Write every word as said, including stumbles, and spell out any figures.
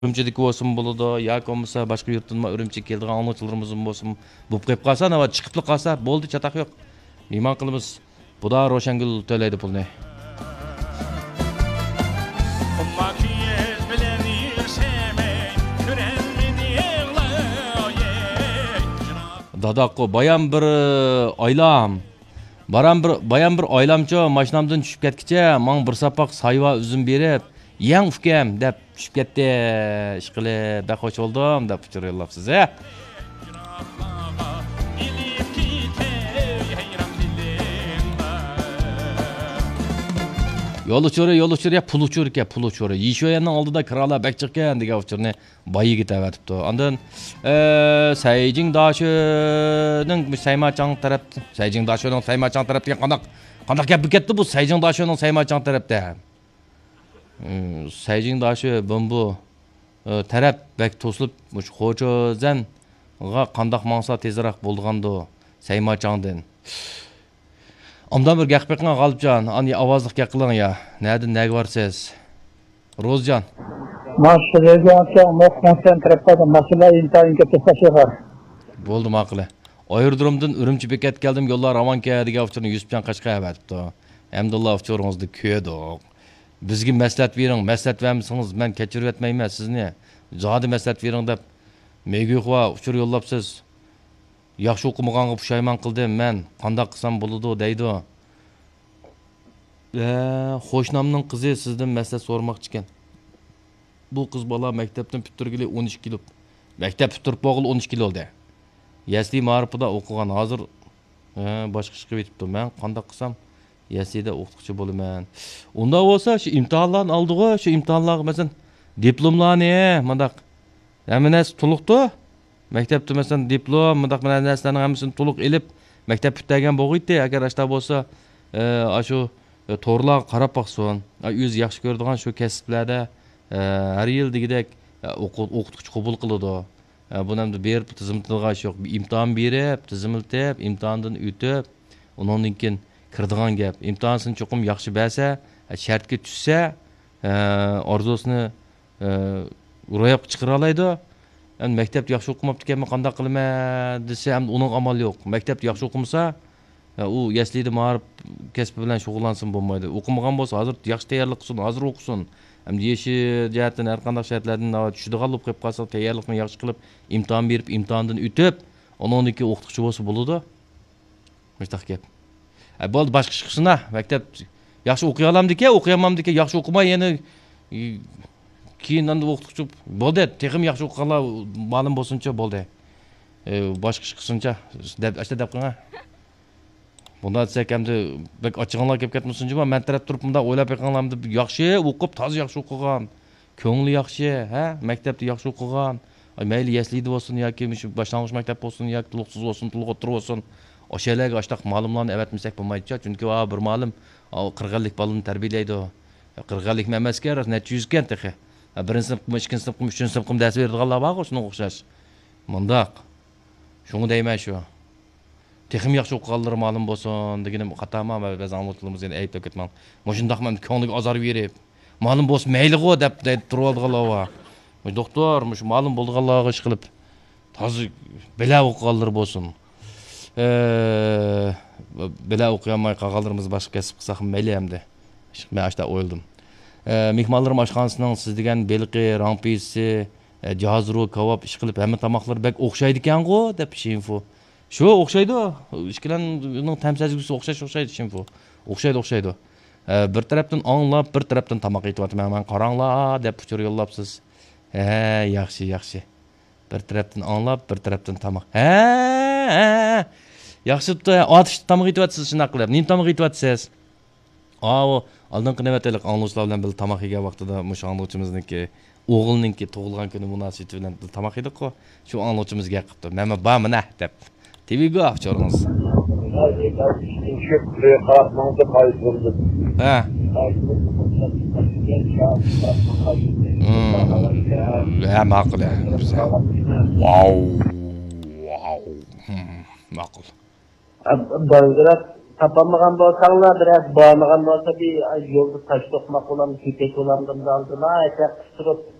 Үрімчідегі болсын болады, яки болмаса башқа yurtdan үрімчі келдіған аңлаушыларымыз болсын, болып қойып қалса, ана шығып қалса, болды, чатақ жоқ. Мейман қылымыз, бұда Рошангүл төлейді пұлны. Дадаққо, баян бір айлам, баран бір, баян бір айламчы машинамдан түшіп кеткіче, маң бір сапақ сайва үзім беріп, ең үфкем деп түшіп кетті, ішқілі бәк хош олдым деп ұчыр еллапсыз, ә? Yol uçuru, yol uçuru ya pul uçuru ya pul uçuru. Yişoyanın aldıda krala bek çıkken diye uçurunu bayı git evetipti. Ondan Sayjing Daşı'nın Saymaçan taraf, Sayjing Daşı'nın Saymaçan taraf diye kandak kandak yapıp gitti bu Sayjing Daşı'nın Saymaçan tarafta. Sayjing Daşı bu taraf bek tosulup Hocazen kandak mansa tezrak bulduğandı Saymaçan'dan. Ondan bir gaqbeqinga G'alibjon, ani ovozliq gaqiling ya. Nadi nagi varsiz? Rozjon. Masalaga aka konsentrasiya qilib, masala internetga tashlash. Bo'ldi ma'quli. Oyirdirumdan Urumchi bekat keldim, yo'llar amonka degan uchun Yusufjon Qashqa aytibdi. Hamdulloh uchuringizni ko'rdik. Bizga maslahat bering, maslahat bermisingiz, men kechirib etmayman sizni. Zodi maslahat bering deb meguqva uchur yo'llabsiz. Yaxşı okumağanı puşayman qildim men, qandaq qilsam bo'ladi deydi. Eee, Xo'shnamning qizi sizdan maslahat so'ramoqchi ekan. Bu qiz bola maktabdan bitirgili o'n uch kilo. Maktab bitirib bo'lg'il o'n uch kilo oldi. Yasli ma'rifida o'qigan, hozir boshqa ishga ketibdi. Men qandaq qilsam Yaslida o'qituvchi bo'laman. Unda bo'lsa, shu imtihonlarni oldi-ku, shu imtihonlarga masalan diplomlarni, mandaq hammasi to'liqdi. Maktabda masalan diplom, mundaq narsalarning hammasini to'liq elib, maktab bitgan bo'g'iydi. Agar ashta bo'lsa, shu to'g'rilarga qarab baqsin. O'zi yaxshi ko'radigan shu kasblarda har yil degidek o'qituvchi qabul qiladi. Buni ham berib tizimlagan yo'q. Imtihon berib, tizimlab, imtihondan o'tib, undan keyin kiradigan gap. Imtihonsin cho'qim yaxshi bersa, shartga tushsa, orzusini ro'yobga chiqara oladi. Yani mektep yaxşı okumaptı ki, qandaq qilma dese, hem onun amal yok. Mektep yaxşı okumasa, o yasliydi mağarib kesbi bilen şoğulansın bulmaydı. Okumagan bolsa, hazır yaxşı tayarlık qilsin, hazır okusun. Hem yeşi cihetten, her qandaq şartlardan düşüdü qalıp qilib qalsa, tayarlıqni yaxşı qilib, imtihan berip, imtihandan ütüp, onun iki o'qituvchi bolsa buludu. Müştaq gap. Bo'ldi, boshqa ish qilsin, mektep yaxshi o'qiy olamdiki, o'qiyamam deki, yaxshi o'qimay, yana keyin endi o'qituvchi bo'ldi, texim yaxshi o'qiganlar ma'lum bo'lsincha bo'ldi. Boshqa ish qilsincha deb ashta deb qo'ying. Bunda desak hamda bek ochig'anlar kelib ketmasinchi, men taraf turib bunda o'ylab yiqqanlarni yaxshi o'qib, toza yaxshi o'qigan, ko'ngli yaxshi, ha, maktabda yaxshi o'qigan, mayli yaslida bo'lsin yoki shu boshlang'ich maktab bo'lsin yoki to'liqsiz bo'lsin, to'liq o'tir bo'lsin, o'shalarga ashtaq ma'lumlarni avatmasak bo'lmaydi-ku, chunki va bir ma'lum qirg'inlik bolani tarbiyalaydi. qirg'inlik emasga, necha yuz kan tehi. Birinci sınıfım, ikinci sınıfım, üçüncü sınıfım ders verdiğinler var o, şuna o'xshash. Mundaq. Şunu deyman şu. Texim yaxshi o'qiganlar ma'lum bo'lsin deganim xatoma va biz anglashilimiz endi aytib ketman. Mushundaq men ko'ngliga azor berib, ma'lum bo'lsin mayli-ku deb turib olganlar var. Doktor, mush ma'lum bo'lganlarga ish qilib, tozi bila o'qiganlar bo'lsin. Eee, bila o'qiganmay qolganlarimiz boshqa kasb qilsak mayli hamda. Men ashta o'yladim. Mehmonlarım aşxanasının siz degan belqi, rampisi, jahozru, kebab ish qilib, hamma tamoqlar bek o'xshaydi ekan-ku deb info. Shu o'xshaydi. Ishkilarning tamsazgisi o'xshash o'xshaydi info. O'xshaydi, o'xshaydi. Bir tarafdan anglab, bir tarafdan tamoq yetyapman. Men qaranglar deb uchur yo'llabsiz. Ha, yaxshi, yaxshi. Bir tarafdan anglab, bir tarafdan tamoq. Ha, yaxshi, otish tamoq yetyapsiz shuna qilib. Nim tamoq yetyapsiz? Aa, aldınqı növbətlik anlaşılar bilan bir tamaq yegan vaqtida mush anlaşımızniki o'g'ilninki tug'ilgan kuni munosabati bilan bir tamaq yedik-ku. Shu anlaşımızga qilibdi. Mana ba mana deb. T V'ga avchoringiz. Ha. Ya ma'qul. Wow. Wow. Ma'qul. Biraz tapamagan bolsanglar, biraz bağlamagan bolsa bir yolda taş tokmak olan, küpek olandan da aldılar. Ayta kıstırıp